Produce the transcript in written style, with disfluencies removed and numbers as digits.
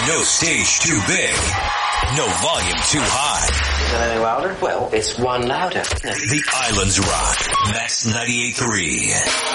No stage too big. No volume too high. Is it any louder? Well, it's one louder. The Islands rock. That's 98.3.